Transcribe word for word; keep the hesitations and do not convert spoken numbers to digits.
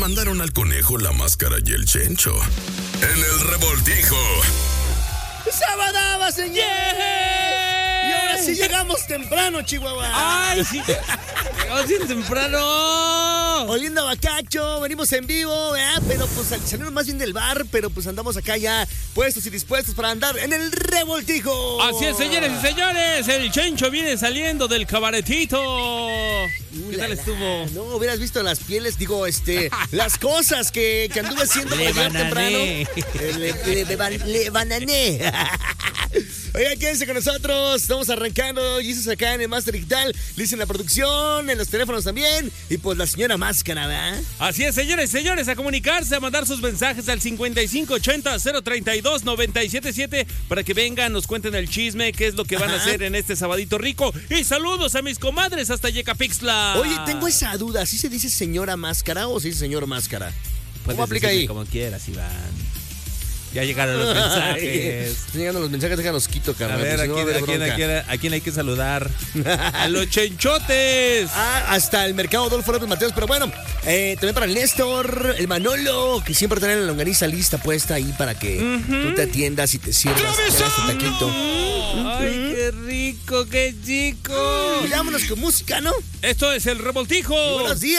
Mandaron al conejo, la máscara y el chencho. En el revoltijo. ¡Sabadaba, señor! Yeah. Y ahora sí llegamos temprano, Chihuahua. ¡Ay, sí! ¡Llegamos bien temprano! Oliendo a bacacho, venimos en vivo, ¿verdad? Pero pues salimos más bien del bar, pero pues andamos acá ya puestos y dispuestos para andar en el revoltijo. Así es, señores y señores, el chencho viene saliendo del cabaretito. ¿Qué tal estuvo? No hubieras visto las pieles, digo, este, las cosas que, que anduve haciendo ayer temprano. Le, le, le, le banané. Oigan, quédense con nosotros. Estamos arrancando. Jesus acá en el Master Digital. Liz en la producción, en los teléfonos también. Y pues la señora Máscara, ¿verdad? Así es, señores y señores, a comunicarse, a mandar sus mensajes al cincuenta y cinco ochenta, cero treinta y dos, noventa y siete siete para que vengan, nos cuenten el chisme, qué es lo que van Ajá. a hacer en este sabadito rico. Y saludos a mis comadres hasta Yecapixtla. Oye, tengo esa duda. ¿Sí se dice señora Máscara o se dice señor Máscara? ¿Cómo aplica ahí? Como quieras, Iván. Ya llegaron los mensajes. Están llegando los mensajes, déjanos quito, carnal. A ver, ¿a, no quién, a, quién, a, quién, ¿a quién hay que saludar? ¡A los chenchotes! Ah, hasta el mercado Adolfo López Mateos. Pero bueno, eh, también para el Néstor, el Manolo, que siempre tienen la longaniza lista puesta ahí para que uh-huh. tú te atiendas y te sirvas tu taquito. ¡Ay, qué rico, qué chico! Y vámonos con música, ¿no? Esto es El Revoltijo. Buenos días.